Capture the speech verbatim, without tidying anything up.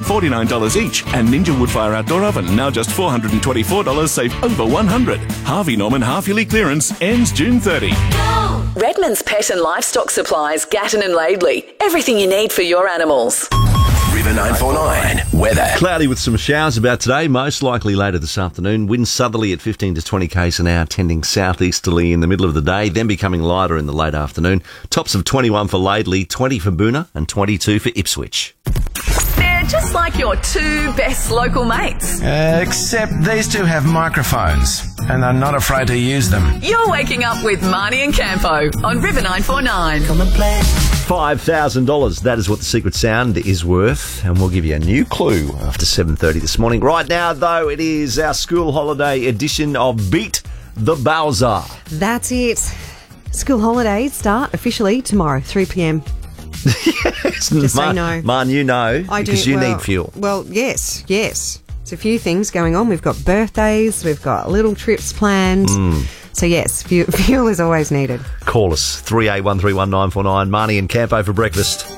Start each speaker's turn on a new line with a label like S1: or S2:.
S1: forty-nine dollars each. And Ninja Woodfire Outdoor Oven, now just four hundred twenty-four dollars, save over one hundred dollars. Harvey Norman half-yearly clearance ends June thirtieth.
S2: Redmond's Pet and Livestock Supplies, Gatton and Laidley. Everything you need for your animals.
S3: River nine four nine weather.
S4: Cloudy with some showers about today, most likely later this afternoon. Winds southerly at fifteen to twenty k's an hour, tending southeasterly in the middle of the day, then becoming lighter in the late afternoon. Tops of twenty-one for Laidley, twenty for Boonah and twenty-two for Ipswich.
S2: They're just like your two best local mates.
S5: Uh, except these two have microphones, and are not afraid to use them.
S2: You're waking up with Marnie and Campo on River nine four nine. Come and play.
S4: five thousand dollars, that is what the secret sound is worth, and we'll give you a new clue after seven thirty this morning. Right now, though, it is our school holiday edition of Beat the Bowser.
S6: That's it. School holidays start officially tomorrow, three p.m.
S4: Yes,
S6: Just
S4: Man,
S6: say no.
S4: Man, you know,
S6: I
S4: because
S6: do,
S4: you
S6: well,
S4: need fuel.
S6: Well, yes, yes. There's a few things going on. We've got birthdays, we've got little trips planned.
S4: Mm.
S6: So, yes, fuel, fuel is always needed.
S4: Call us, three eight one three one nine four nine. Marnie and Campo for breakfast.